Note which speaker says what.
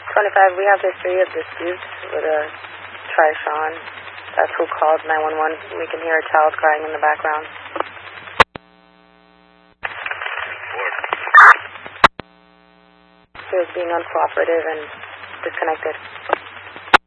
Speaker 1: 25, we have history of disputes with a Trishawn. That's who called 911. We can hear a child crying in the background. He was being uncooperative and disconnected.